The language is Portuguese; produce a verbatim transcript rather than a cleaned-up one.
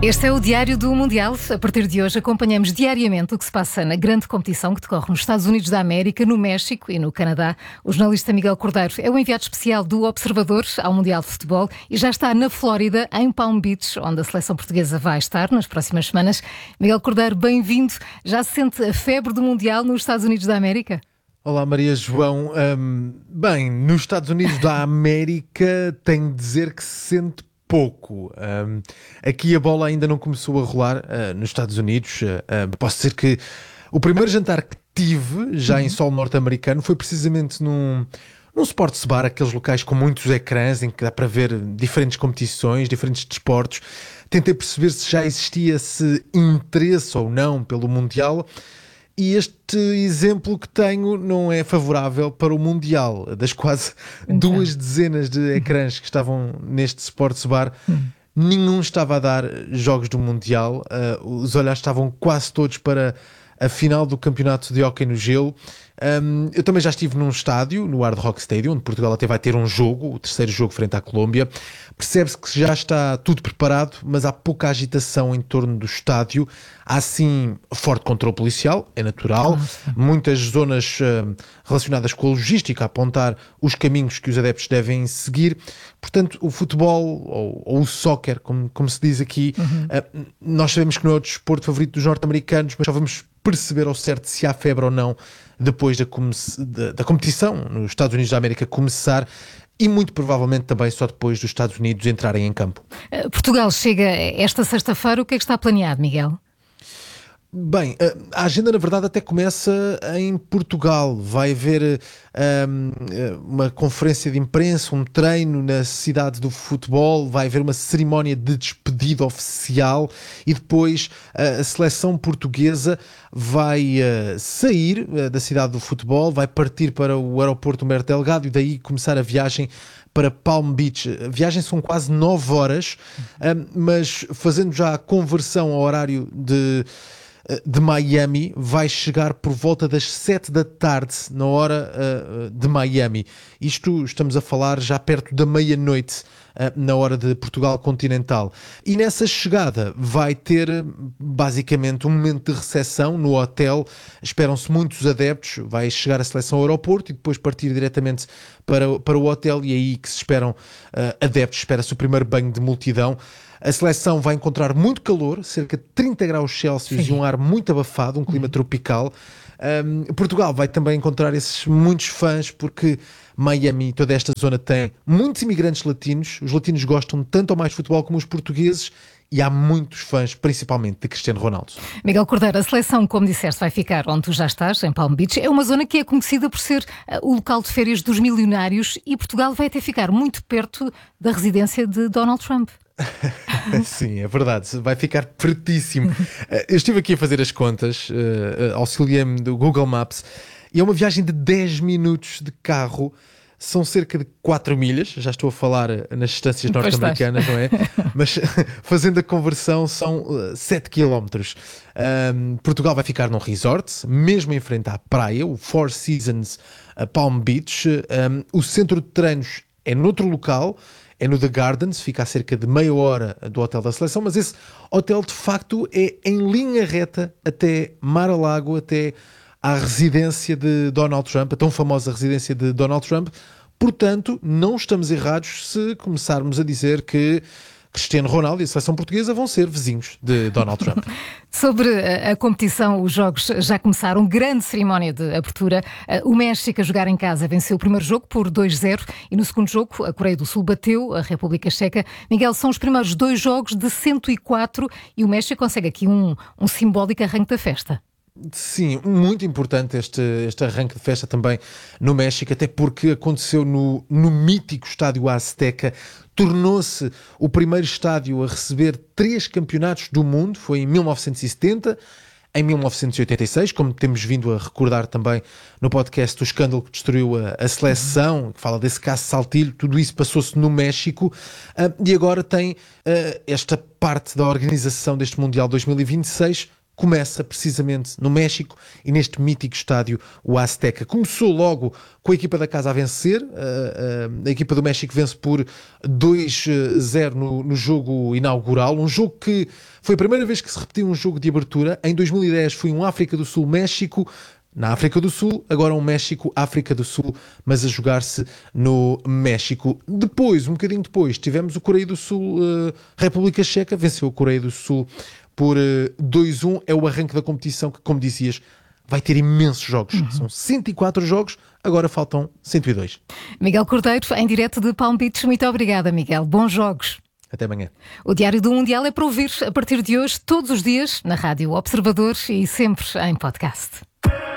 Este é o Diário do Mundial. A partir de hoje acompanhamos diariamente o que se passa na grande competição que decorre nos Estados Unidos da América, no México e no Canadá. O jornalista Miguel Cordeiro é o enviado especial do Observador ao Mundial de Futebol e já está na Flórida, em Palm Beach, onde a seleção portuguesa vai estar nas próximas semanas. Miguel Cordeiro, bem-vindo. Já se sente a febre do Mundial nos Estados Unidos da América? Olá Maria João. Um, bem, nos Estados Unidos da América tenho de dizer que se sente pouco. Um, aqui a bola ainda não começou a rolar uh, nos Estados Unidos. Uh, posso dizer que o primeiro jantar que tive, já em solo norte-americano, foi precisamente num, num sports bar, aqueles locais com muitos ecrãs em que dá para ver diferentes competições, diferentes desportos. Tentei perceber se já existia esse interesse ou não pelo Mundial. E este exemplo que tenho não é favorável para o Mundial. Das quase então. duas dezenas de ecrãs que estavam neste sports bar, hum. nenhum estava a dar jogos do Mundial. Uh, os olhares estavam quase todos para a final do campeonato de hóquei no gelo. Um, eu também já estive num estádio, no Hard Rock Stadium, onde Portugal até vai ter um jogo, o terceiro jogo frente à Colômbia. Percebe-se que já está tudo preparado, mas há pouca agitação em torno do estádio. Há sim forte controle policial, é natural. Nossa. Muitas zonas uh, relacionadas com a logística, a apontar os caminhos que os adeptos devem seguir. Portanto, o futebol, ou, ou o soccer, como, como se diz aqui, uhum. uh, nós sabemos que não é o desporto favorito dos norte-americanos, mas só vamos perceber ao certo se há febre ou não depois da, come- da, da competição nos Estados Unidos da América começar e muito provavelmente também só depois dos Estados Unidos entrarem em campo. Portugal chega esta sexta-feira. O que é que está planeado, Miguel? Bem, a agenda na verdade até começa em Portugal. Vai haver um, uma conferência de imprensa, um treino na cidade do futebol, vai haver uma cerimónia de despedida oficial e depois a seleção portuguesa vai uh, sair uh, da cidade do futebol, vai partir para o aeroporto Humberto Delgado e daí começar a viagem para Palm Beach. A viagem são quase nove horas, um, mas fazendo já a conversão ao horário de de Miami, vai chegar por volta das sete da tarde, na hora uh, de Miami. Isto estamos a falar já perto da meia-noite, uh, na hora de Portugal continental. E nessa chegada vai ter basicamente um momento de recepção no hotel. Esperam-se muitos adeptos. Vai chegar a seleção ao aeroporto e depois partir diretamente para, para o hotel, e aí que se esperam uh, adeptos. Espera-se o primeiro banho de multidão. A seleção vai encontrar muito calor, cerca de trinta graus Celsius. Sim. E um ar muito abafado, um clima uhum. tropical. Um, Portugal vai também encontrar esses muitos fãs, porque Miami, toda esta zona, tem muitos imigrantes latinos. Os latinos gostam tanto ou mais de futebol como os portugueses. E há muitos fãs, principalmente de Cristiano Ronaldo. Miguel Cordeiro, a seleção, como disseste, vai ficar onde tu já estás, em Palm Beach. É uma zona que é conhecida por ser uh, o local de férias dos milionários, e Portugal vai até ficar muito perto da residência de Donald Trump. Sim, é verdade, vai ficar pertíssimo. Eu estive aqui a fazer as contas, uh, auxiliei-me do Google Maps, e é uma viagem de dez minutos de carro. São cerca de quatro milhas, já estou a falar nas distâncias norte-americanas, não é? Mas fazendo a conversão são uh, sete quilómetros. Um, Portugal vai ficar num resort, mesmo em frente à praia, o Four Seasons uh, Palm Beach. Um, o centro de treinos é noutro local, é no The Gardens, fica a cerca de meia hora do hotel da seleção, mas esse hotel de facto é em linha reta até Mar-a-Lago, até à residência de Donald Trump, a tão famosa residência de Donald Trump. Portanto, não estamos errados se começarmos a dizer que Cristiano Ronaldo e a seleção portuguesa vão ser vizinhos de Donald Trump. Sobre a, a competição, os jogos já começaram. Grande cerimónia de abertura. O México, a jogar em casa, venceu o primeiro jogo por dois a zero e no segundo jogo a Coreia do Sul bateu a República Checa. Miguel, são os primeiros dois jogos de cento e quatro e o México consegue aqui um, um simbólico arranque da festa. Sim, muito importante este, este arranque de festa também no México, até porque aconteceu no, no mítico estádio Azteca. Tornou-se o primeiro estádio a receber três campeonatos do mundo. Foi em mil novecentos e setenta, em mil novecentos e oitenta e seis, como temos vindo a recordar também no podcast, o escândalo que destruiu a, a seleção, que fala desse caso Saltillo. Tudo isso passou-se no México, uh, e agora tem uh, esta parte da organização deste Mundial dois mil e vinte e seis começa precisamente no México e neste mítico estádio, o Azteca. Começou logo com a equipa da casa a vencer, a, a, a equipa do México vence por dois a zero no, no jogo inaugural, um jogo que foi a primeira vez que se repetiu um jogo de abertura. Em dois mil e dez foi um África do Sul-México, na África do Sul, agora um México-África do Sul, mas a jogar-se no México. Depois, um bocadinho depois, tivemos o Coreia do Sul, uh, República Checa, venceu a Coreia do Sul por uh, dois a um, é o arranque da competição que, como dizias, vai ter imensos jogos. Uhum. São cento e quatro jogos, agora faltam cento e dois. Miguel Cordeiro, em direto de Palm Beach, muito obrigada, Miguel. Bons jogos. Até amanhã. O Diário do Mundial é para ouvir a partir de hoje, todos os dias, na Rádio Observador e sempre em podcast.